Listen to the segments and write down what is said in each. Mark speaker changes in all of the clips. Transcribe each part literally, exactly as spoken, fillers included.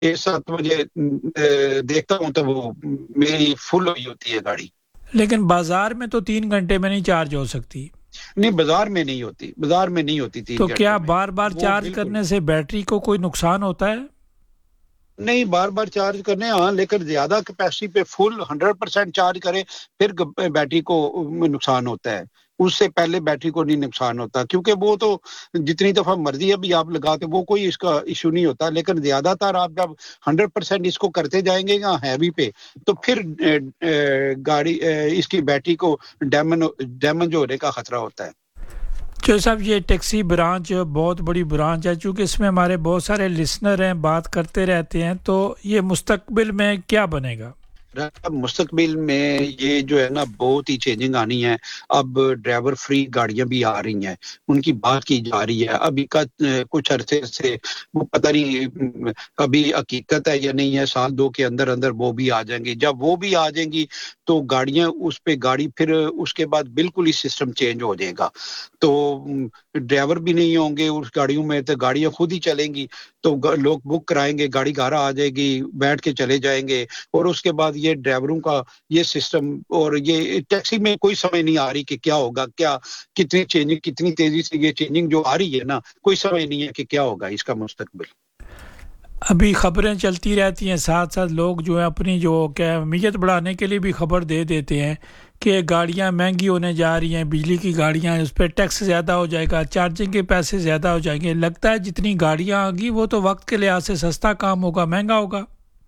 Speaker 1: छह सात बजे अ, देखता हूँ तो वो मेरी फुल हुई होती है गाड़ी।
Speaker 2: लेकिन बाजार में तो तीन घंटे में नहीं चार्ज हो सकती।
Speaker 1: नहीं, बाजार में नहीं होती, बाजार में नहीं होती तीन
Speaker 2: तो
Speaker 1: घंटे
Speaker 2: क्या
Speaker 1: में।
Speaker 2: बार बार
Speaker 1: वो
Speaker 2: चार्ज
Speaker 1: बिल्कुल
Speaker 2: करने से बैटरी को कोई नुकसान होता है?
Speaker 1: नहीं, बार बार चार्ज करने, हाँ, लेकिन ज्यादा कैपेसिटी पे फुल हंड्रेड परसेंट चार्ज करें फिर ग- बैटरी को अ, नुकसान होता है। उससे पहले बैटरी को नहीं नुकसान होता, क्योंकि वो तो जितनी दफा मर्जी अभी आप लगाते, वो कोई इसका इशू नहीं होता। लेकिन ज्यादातर आप जब हंड्रेड परसेंट इसको करते जाएंगे ना हैवी पे, तो फिर अ, अ, गाड़ी अ, इसकी बैटरी को डैमेज डैमेज होने का खतरा होता है।
Speaker 2: जो साहब ये टैक्सी ब्रांच बहुत बड़ी ब्रांच है, चूँकि इसमें हमारे बहुत सारे लिसनर हैं, बात करते रहते हैं, तो ये मुस्तकबिल में क्या बनेगा?
Speaker 1: अब मुस्तकबिल में ये जो है ना बहुत ही चेंजिंग आनी है। अब ड्राइवर फ्री गाड़ियां भी आ रही हैं, उनकी बात की जा रही है अभी का अ, कुछ अरसे से। वो पता नहीं अम, अभी हकीकत है या नहीं है, साल दो के अंदर अंदर वो भी आ जाएंगी। जब वो भी आ जाएंगी तो गाड़ियां उस पे गाड़ी फिर उसके बाद बिल्कुल ही सिस्टम चेंज हो जाएगा। तो अम, ड्राइवर भी नहीं होंगे उस गाड़ियों में, तो गाड़ियां खुद ही चलेंगी। तो ग- लोग बुक कराएंगे, गाड़ी घर आ जाएगी, बैठ के चले जाएंगे। और उसके बाद ये ड्राइवरों का ये सिस्टम, और ये टैक्सी में कोई समझ नहीं आ रही कि क्या होगा, क्या कितनी चेंजिंग, कितनी तेजी से ये चेंजिंग जो आ रही है ना, कोई समझ नहीं है कि क्या होगा इसका मुस्तकबिल।
Speaker 2: अभी खबरें चलती रहती हैं, साथ साथ लोग जो है अपनी जो क्या अहमियत बढ़ाने के लिए भी खबर दे देते हैं कि गाड़ियां महंगी होने जा रही हैं, बिजली की गाड़ियां, उस पर टैक्स ज़्यादा हो जाएगा, चार्जिंग के पैसे ज़्यादा हो जाएंगे। लगता है जितनी गाड़ियां आगी वो तो वक्त के लिहाज से सस्ता काम होगा, महंगा होगा।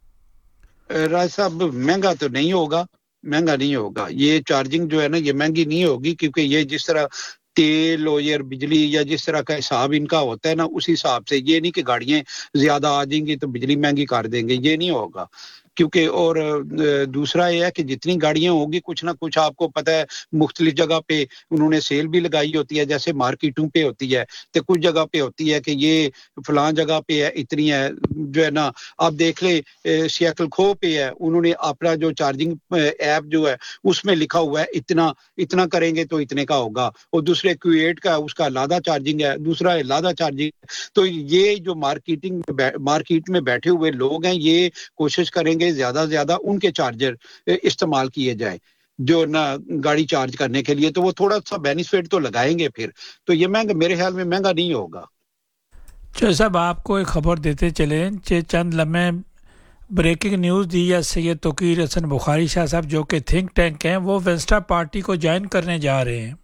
Speaker 1: राज साहब, महंगा तो नहीं होगा, महंगा नहीं होगा। ये चार्जिंग जो है ना ये महंगी नहीं होगी, क्योंकि ये जिस तरह तेल और या बिजली या जिस तरह का हिसाब इनका होता है ना, उस हिसाब से। ये नहीं कि गाड़ियां ज्यादा आ जाएंगी तो बिजली महंगी कर देंगे, ये नहीं होगा। क्योंकि और अ, दूसरा ये है कि जितनी गाड़ियां होगी, कुछ ना कुछ आपको पता है मुख्तलिफ जगह पे उन्होंने सेल भी लगाई होती है, जैसे मार्केटों पे होती है। तो कुछ जगह पे होती है कि ये फलां जगह पे है, इतनी है जो है ना। आप देख ले, सियाटल खो पे है, उन्होंने अपना जो चार्जिंग ऐप जो है उसमें लिखा हुआ है इतना इतना करेंगे तो इतने का होगा। और दूसरे क्यूएट का उसका लादा चार्जिंग है, दूसरा है लादा चार्जिंग। तो ये जो मार्केटिंग मार्केट में बैठे हुए लोग हैं, ये कोशिश करेंगे ज्यादा से ज्यादा उनके चार्जर इस्तेमाल किए जाए जो ना गाड़ी चार्ज करने के लिए। तो वो थोड़ा सा बेनिफिट तो लगाएंगे फिर। तो ये महंगा, मेरे ख्याल में महंगा नहीं होगा।
Speaker 2: चलो साहब, आपको एक खबर देते चले, चे चंद लम्हे ब्रेकिंग न्यूज़ दी है। सैयद तौकीर हसन बुखारी शाह साहब जो कि थिंक टैंक हैं, वो वेंस्टा पार्टी को ज्वाइन करने जा रहे हैं।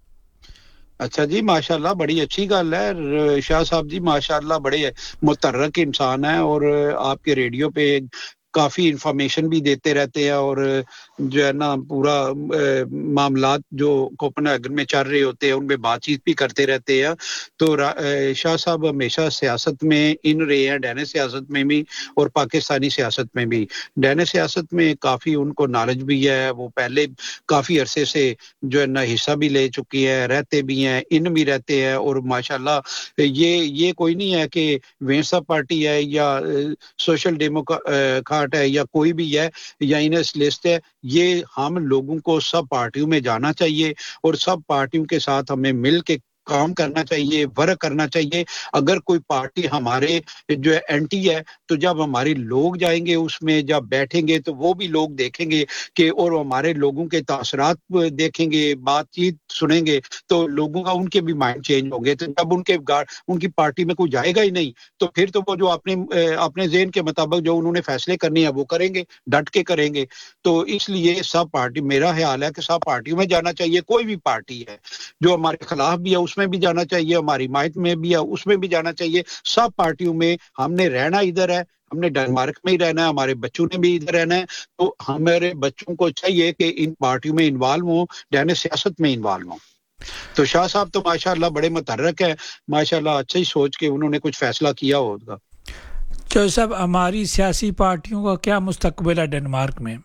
Speaker 1: अच्छा जी, माशाल्लाह, बड़ी अच्छी गल है। र- शाह साहब जी माशाल्लाह बड़े मुतर्रक इंसान है, और आपके रेडियो पे काफी इंफॉर्मेशन भी देते रहते हैं। और जो है ना पूरा अ, मामलात जो कोपेनहेगन में चल रहे होते हैं उनमें बातचीत भी करते रहते हैं। तो रा- अ, शाह साहब हमेशा सियासत में इन रहे हैं, डैने सियासत में भी और पाकिस्तानी सियासत में भी। डैने सियासत में काफी उनको नॉलेज भी है, वो पहले काफी अरसे से जो है ना हिस्सा भी ले चुकी है, रहते भी हैं, इन भी रहते हैं। और माशाल्लाह ये ये कोई नहीं है कि वेंसा पार्टी है या सोशल डेमोक्रेट है या कोई भी है या इनस लिस्ट है। ये हम लोगों को सब पार्टियों में जाना चाहिए और सब पार्टियों के साथ हमें मिल के काम करना चाहिए, वर्क करना चाहिए। अगर कोई पार्टी हमारे जो है एंटी है, तो जब हमारे लोग जाएंगे उसमें, जब बैठेंगे, तो वो भी लोग देखेंगे कि, और हमारे लोगों के तासरात देखेंगे, बातचीत सुनेंगे, तो लोगों का उनके भी माइंड चेंज होंगे। तो जब उनके उनकी पार्टी में कोई जाएगा ही नहीं, तो फिर तो वो जो अपने अपने जेन के मुताबिक जो उन्होंने फैसले करने हैं वो करेंगे, डट के करेंगे। तो इसलिए सब पार्टी, मेरा ख्याल है कि सब पार्टियों में जाना चाहिए। कोई भी पार्टी है जो हमारे खिलाफ भी है उसमें भी जाना चाहिए, हमारी हिमायत में भी है उसमें भी जाना चाहिए। सब पार्टियों में हमने रहना इधर है, हमने डेनमार्क में ही रहना है, हमारे बच्चों ने भी इधर रहना है। तो हमारे बच्चों को चाहिए कि इन पार्टियों में इन्वॉल्व हो, यानी सियासत में इन्वॉल्व हो। तो शाह साहब तो माशाल्लाह बड़े मुतर्रक है, माशाल्लाह अच्छी सोच के उन्होंने कुछ फैसला किया होगा।
Speaker 2: चलो साहब, हमारी सियासी पार्टियों का क्या मुस्तकबिल है डेनमार्क में?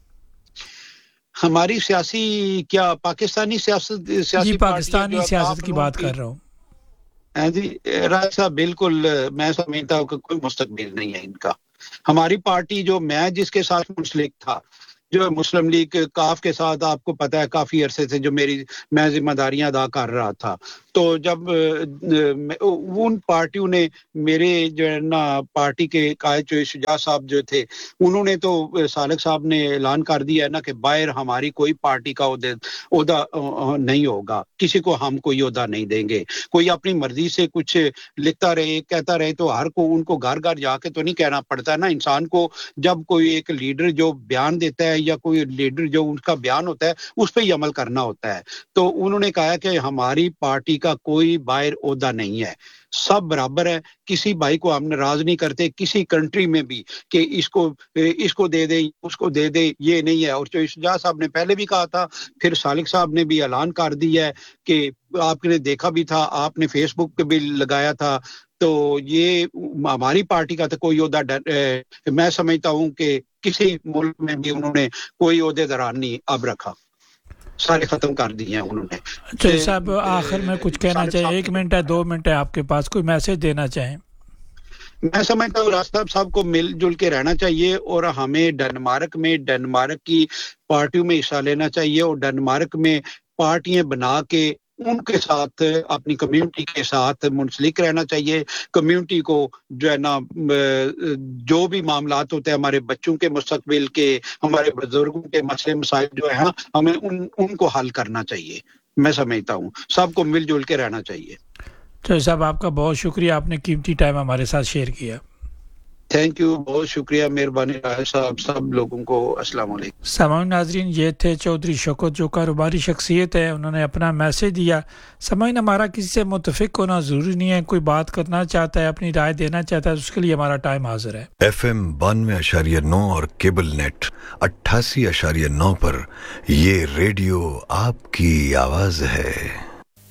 Speaker 1: हमारी सियासी, क्या पाकिस्तानी सियासत
Speaker 2: जी,
Speaker 1: सियासी पार्टियां जो
Speaker 2: पाकिस्तानी
Speaker 1: है
Speaker 2: सियासत की
Speaker 1: काफनून
Speaker 2: बात
Speaker 1: की
Speaker 2: कर रहा हूँ।
Speaker 1: हैं जी। राज साहब बिल्कुल, मैं समझता हूँ कि कोई मुस्तकबिल नहीं है इनका। हमारी पार्टी जो मैं जिसके साथ मुंसलिक था, जो मुस्लिम लीग काफ के साथ आपको पता है काफी अरसे से जो मेरी मैं जिम्मेदारियां अदा कर रहा था, तो जब उन पार्टियों ने मेरे जो है ना पार्टी के कायद जो शुजा साहब जो थे, उन्होंने तो सालिक साहब ने ऐलान कर दिया है ना कि बाहर हमारी कोई पार्टी का ओहदा नहीं होगा, किसी को हम कोई ओहदा नहीं देंगे, कोई अपनी मर्जी से कुछ लिखता रहे कहता रहे तो हर को उनको घर घर जाके तो नहीं कहना पड़ता ना इंसान को। जब कोई एक लीडर जो बयान देता है या कोई लीडर जो उनका बयान होता है उस पर ही अमल करना होता है। तो उन्होंने कहा कि हमारी पार्टी का कोई बाहर ओहदा नहीं है, सब बराबर है, किसी भाई को हम नाराज नहीं करते किसी कंट्री में भी कि इसको इसको दे दे उसको दे दे, ये नहीं है। और जो शुजा साहब ने पहले भी कहा था, फिर सालिक साहब ने भी ऐलान कर दिया है कि आपने देखा भी था, आपने फेसबुक पे भी लगाया था, तो ये हमारी पार्टी का तो कोई ओहदा मैं समझता हूं कि किसी मुल्क में भी उन्होंने कोई ओहदेदार नहीं अब रखा, सारे खत्म कर दिए हैं उन्होंने।
Speaker 2: अच्छा साहब, आखिर में कुछ कहना चाहिए, एक मिनट है दो मिनट है आपके पास, कोई मैसेज देना चाहें?
Speaker 1: मैं समझता हूँ रास्ता साहब को मिलजुल के रहना चाहिए और हमें डेनमार्क में डेनमार्क की पार्टियों में हिस्सा लेना चाहिए और डेनमार्क में पार्टियां बना के उनके साथ अपनी कम्युनिटी के साथ मुंसलिक रहना चाहिए। कम्युनिटी को जो है ना जो भी मामलात होते हैं हमारे बच्चों के मुस्तकबिल के, हमारे बुजुर्गों के मसले मसाइल जो है हमें उन उनको हल करना चाहिए। मैं समझता हूँ सबको मिलजुल के रहना चाहिए।
Speaker 2: तो साहब आपका बहुत शुक्रिया, आपने कीमती टाइम हमारे साथ शेयर किया।
Speaker 1: थैंक यू, बहुत शुक्रिया, मेहरबानी साहब, सब लोगों को अस्सलाम वालेकुम।
Speaker 2: सामान्य नाजरीन, ये थे चौधरी शौकत जो कारोबारी शख्सियत है, उन्होंने अपना मैसेज दिया। सामान्य हमारा किसी से मुतफिक होना ज़रूरी नहीं है, कोई बात करना चाहता है अपनी राय देना चाहता है उसके लिए हमारा टाइम हाजिर है।
Speaker 3: एफ एम बानवे अशारिया नौ और केबल नेट अट्ठासी अशारिया नौ पर ये रेडियो आपकी आवाज़ है।